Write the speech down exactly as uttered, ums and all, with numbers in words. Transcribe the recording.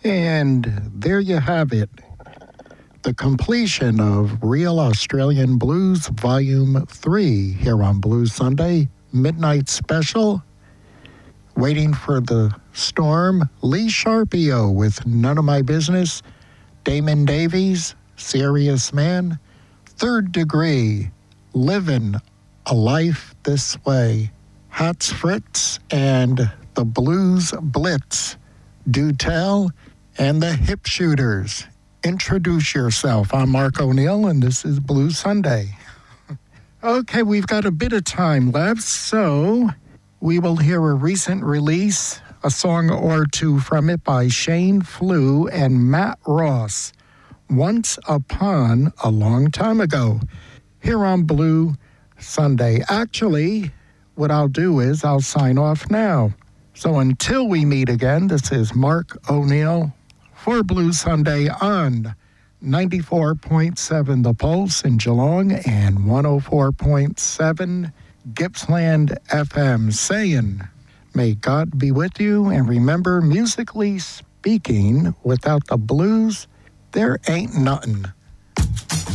And there you have it. The completion of Real Australian Blues Volume three here on Blues Sunday, Midnight Special. Waiting for the Storm, Lee Sharpio with None of My Business, Damon Davies, Serious Man, Third Degree, Livin' a Life This Way, Hats Fritz and the Blues Blitz, Do Tell, and the Hip Shooters. Introduce yourself. I'm Mark O'Neill, and this is Blues Sunday. Okay, we've got a bit of time left, so we will hear a recent release, a song or two from it by Shane Flew and Matt Ross, Once Upon a Long Time Ago, here on Blue Sunday. Actually, what I'll do is I'll sign off now. So until we meet again, this is Mark O'Neill for Blue Sunday on ninety-four point seven The Pulse in Geelong and one oh four point seven Gippsland F M, saying, may God be with you, and remember, musically speaking, without the blues, there ain't nothing.